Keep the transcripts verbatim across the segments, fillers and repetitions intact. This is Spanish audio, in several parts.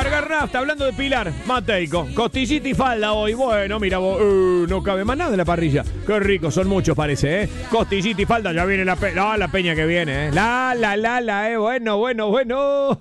Cargar nafta, hablando de Pilar, Mateico, costillita y falda hoy. Bueno, mira vos, uh, no cabe más nada en la parrilla. Qué rico, son muchos parece, ¿eh? Costillita y falda, ya viene la peña. No, la peña que viene, ¿eh? La, la, la, la, ¿eh? Bueno, bueno, bueno.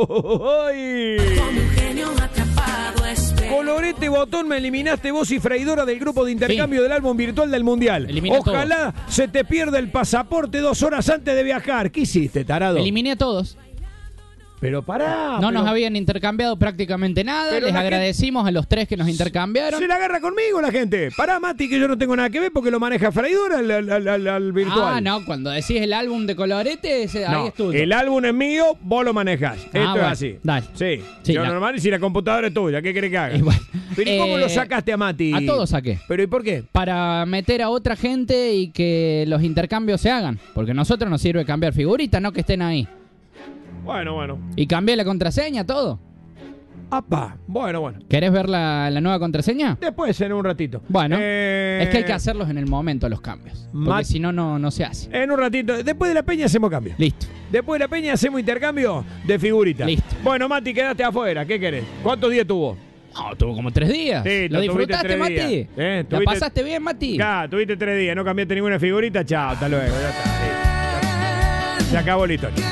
Colorete Botón, me eliminaste vos y Freidora del grupo de intercambio sí. del álbum virtual del Mundial. Eliminé Ojalá todos. se te pierda el pasaporte dos horas antes de viajar. ¿Qué hiciste, tarado? Eliminé a todos. Pero pará. No pero... nos habían intercambiado prácticamente nada. Pero Les la agradecimos gente... a los tres que nos intercambiaron. Se la agarra conmigo la gente. Pará, Mati, que yo no tengo nada que ver porque lo maneja Freidora al, al, al, al virtual. Ah, no, cuando decís el álbum de Colorete, ese, no, ahí es tuyo. El álbum es mío, vos lo manejás. Ah, Esto bueno, es así. Dale. Sí. sí yo la... normal, y si la computadora es tuya, ¿qué querés que haga? Bueno, Pero ¿y cómo eh, lo sacaste a Mati? A todos saqué. ¿Pero y por qué? Para meter a otra gente y que los intercambios se hagan. Porque a nosotros nos sirve cambiar figuritas, no que estén ahí. Bueno, bueno. Y cambié la contraseña, todo. Apa, bueno, bueno. ¿Querés ver la, la nueva contraseña? Después, en un ratito. Bueno, eh... es que hay que hacerlos en el momento, los cambios. Porque Mat... si no, no, no se hace. En un ratito. Después de la peña hacemos cambio. Listo. Después de la peña hacemos intercambio de figuritas. Listo. Bueno, Mati, quedaste afuera. ¿Qué querés? ¿Cuántos días tuvo? No, tuvo como tres días. Sí, ¿Lo disfrutaste, tres Mati? días. ¿Eh? ¿La ¿Tuviste... pasaste bien, Mati? Ya, tuviste tres días. No cambiaste ninguna figurita. Chao, hasta luego. Ya está. Sí. Se acabó la historia.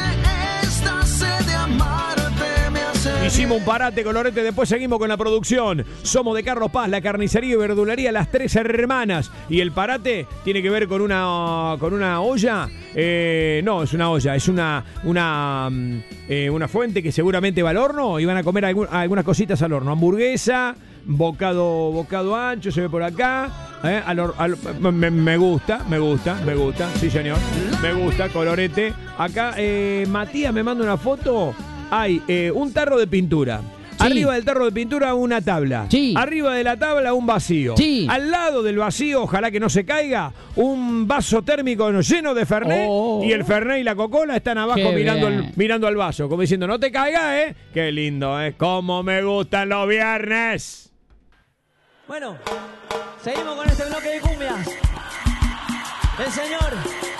Hicimos un parate, Colorete, después seguimos con la producción. Somos de Carlos Paz, la carnicería y verdulería Las Tres Hermanas. Y el parate tiene que ver con una con una olla. Eh, no, es una olla, es una una, eh, una fuente que seguramente va al horno y van a comer algún, algunas cositas al horno. Hamburguesa, bocado, bocado ancho, se ve por acá. Eh, al, al, me, me gusta, me gusta, me gusta, sí señor. Me gusta, Colorete. Acá eh, Matías me manda una foto. Hay eh, un tarro de pintura. Sí. Arriba del tarro de pintura una tabla. Sí. Arriba de la tabla un vacío. Sí. Al lado del vacío, ojalá que no se caiga, un vaso térmico lleno de Fernet. Oh. Y el Fernet y la Coca-Cola están abajo mirando, el, mirando al vaso. Como diciendo, no te caigas, ¿eh? Qué lindo, ¿eh? Cómo me gustan los viernes. Bueno, seguimos con este bloque de cumbias. El señor